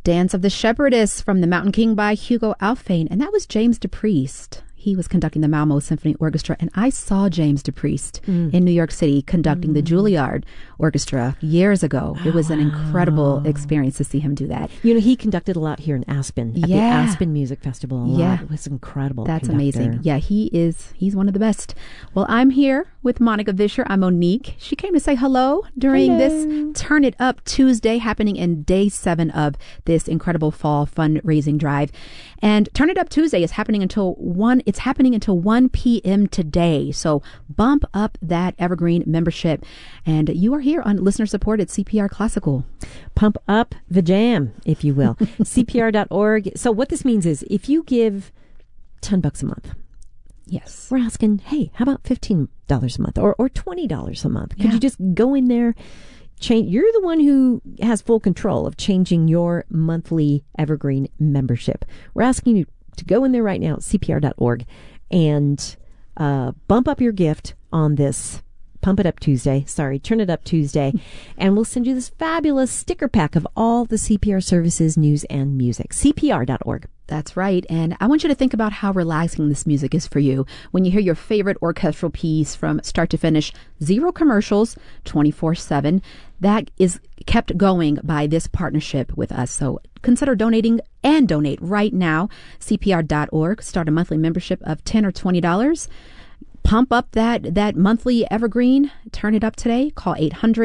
Dance of the Shepherdess from The Mountain King by Hugo Alfvén. And that was James DePriest. He was conducting the Malmo Symphony Orchestra, and I saw James DePriest in New York City conducting the Juilliard Orchestra years ago. It was an incredible experience to see him do that. You know, he conducted a lot here in Aspen, at the Aspen Music Festival. A lot. It was incredible. That's amazing. Yeah, he's one of the best. Well, I'm here with Monica Vischer. I'm Monique. She came to say hello during this Turn It Up Tuesday, happening in day 7 of this incredible fall fundraising drive. And Turn It Up Tuesday is happening until 1 p.m. today. So bump up that Evergreen membership. And you are here on listener support at CPR Classical. Pump up the jam, if you will. CPR.org. So what this means is if you give $10 a month, yes, we're asking, hey, how about $15 a month or $20 a month? Could you just go in there? You're the one who has full control of changing your monthly Evergreen membership. We're asking you to go in there right now at CPR.org and bump up your gift on this Turn It Up Tuesday. And we'll send you this fabulous sticker pack of all the CPR services, news, and music. CPR.org. That's right. And I want you to think about how relaxing this music is for you. When you hear your favorite orchestral piece from start to finish, 0 commercials, 24/7, that is kept going by this partnership with us. So consider donating and donate right now. CPR.org. Start a monthly membership of $10 or $20. Pump up that monthly Evergreen. Turn it up today. Call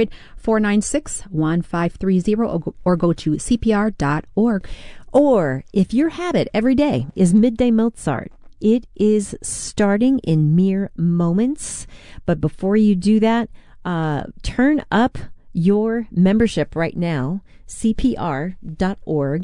800-496-1530 or go to CPR.org. Or if your habit every day is Midday Mozart, it is starting in mere moments. But before you do that, turn up your membership right now. CPR.org,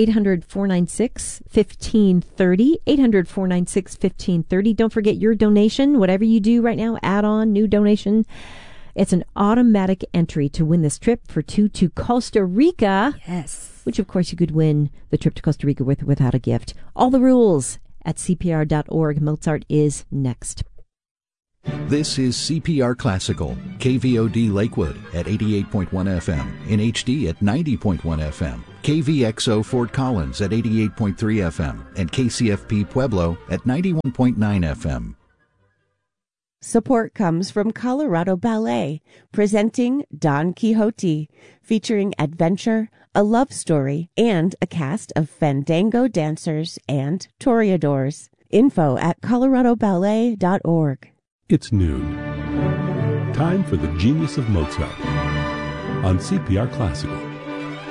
800-496-1530, 800-496-1530. Don't forget your donation, whatever you do right now, add on, new donation. It's an automatic entry to win this trip for 2 to Costa Rica. Yes. Which, of course, you could win the trip to Costa Rica with or without a gift. All the rules at CPR.org. Mozart is next. This is CPR Classical, KVOD Lakewood at 88.1 FM, in HD at 90.1 FM, KVXO Fort Collins at 88.3 FM, and KCFP Pueblo at 91.9 FM. Support comes from Colorado Ballet, presenting Don Quixote, featuring adventure, a love story, and a cast of fandango dancers and toreadors. Info at coloradoballet.org. It's noon. Time for the Genius of Mozart on CPR Classical.